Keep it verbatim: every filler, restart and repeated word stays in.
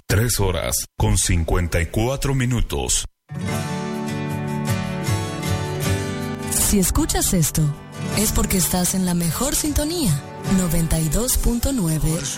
Tres horas con cincuenta y cuatro minutos. Si escuchas esto, es porque estás en la mejor sintonía, noventa y dos punto nueve